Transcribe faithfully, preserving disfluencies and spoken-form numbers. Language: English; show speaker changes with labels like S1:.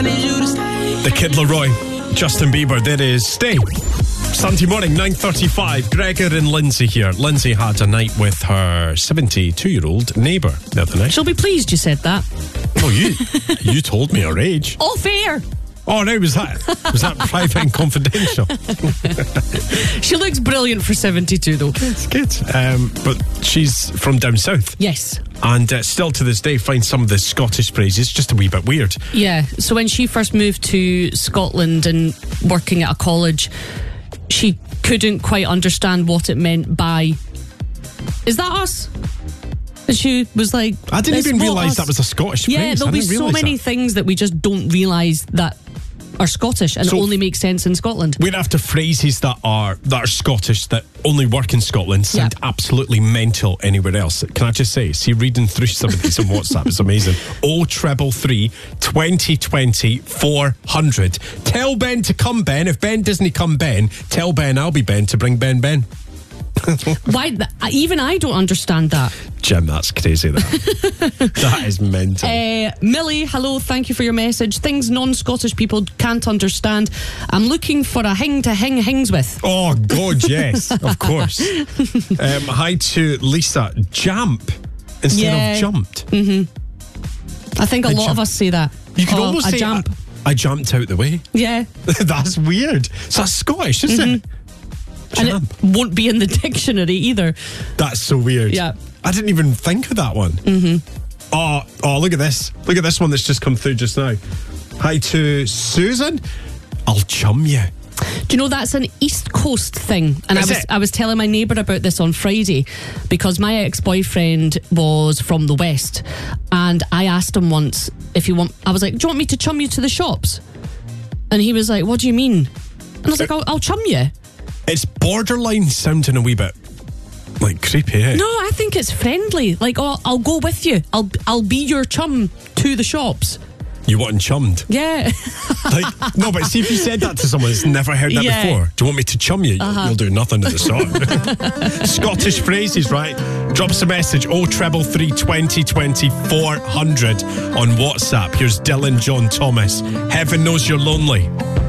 S1: I need you to stay.
S2: The Kid Laroi, Justin Bieber, there is Stay. Sunday morning, nine thirty-five. Gregor and Lindsay here. Lindsay had a night with her seventy-two-year-old neighbour the other night.
S3: She'll be pleased you said that.
S2: Oh, you you told me her age.
S3: Off air.
S2: Oh, no, was that was that private and confidential?
S3: She looks brilliant for seventy-two, though.
S2: It's good. Um, but she's from down south.
S3: Yes.
S2: And uh, still to this day finds some of the Scottish phrases just a wee bit weird.
S3: Yeah. So when she first moved to Scotland and working at a college, she couldn't quite understand what it meant by, is that us? And she was like,
S2: I didn't
S3: "It's
S2: even
S3: what
S2: realise
S3: us."
S2: that was a Scottish
S3: Yeah,
S2: phrase.
S3: there'll
S2: I
S3: be
S2: didn't
S3: so
S2: realise
S3: many
S2: that.
S3: things that we just don't realise that are Scottish and
S2: So-
S3: only make sense in Scotland.
S2: We're after phrases that are that are Scottish that only work in Scotland sound
S3: Yeah.
S2: absolutely mental anywhere else. Can I just say, see, reading through some of these on WhatsApp is amazing. Oh treble three, twenty twenty, four hundred. Tell Ben to come, Ben. If Ben doesn't come, Ben, tell Ben I'll be Ben to bring Ben Ben.
S3: Why? th- Even I don't understand that.
S2: Jim, that's crazy. That that is mental.
S3: Uh, Millie, hello, thank you for your message. Things non-Scottish people can't understand. I'm looking for a hing to hing hings with.
S2: Oh, God, yes, of course. Um, hi to Lisa. Jamp instead
S3: Yeah.
S2: of jumped.
S3: I think a
S2: I
S3: lot
S2: jump-
S3: of us say that.
S2: You can
S3: Oh,
S2: almost
S3: a
S2: say,
S3: jump.
S2: I, I jumped out the way.
S3: Yeah.
S2: That's weird. So that's Scottish, isn't it?
S3: And
S2: Jump.
S3: it won't be in the dictionary either.
S2: That's so weird.
S3: Yeah.
S2: I didn't even think of that one. Mm-hmm. Oh, oh, look at this. Look at this one that's just come through just now. Hi to Susan. I'll chum you.
S3: Do you know that's an East Coast thing? And I
S2: Is
S3: was
S2: it?
S3: I was telling my neighbour about this on Friday because my ex-boyfriend was from the West, and I asked him once if he want. I was like, "Do you want me to chum you to the shops?" And he was like, "What do you mean?" And I was like, "I'll, I'll chum you."
S2: It's borderline sounding a wee bit like creepy, eh?
S3: No, I think it's friendly. Like, oh, I'll go with you. I'll I'll be your chum to the shops.
S2: You want chummed?
S3: Yeah.
S2: Like, no, but see if you said that to someone that's never heard that
S3: Yeah.
S2: before. Do you want me to chum you?
S3: Uh-huh.
S2: You'll do nothing of the sort. Scottish phrases, right? Drop us a message. Oh, treble three, twenty, twenty, four hundred on WhatsApp. Here's Dylan John Thomas. Heaven knows you're lonely.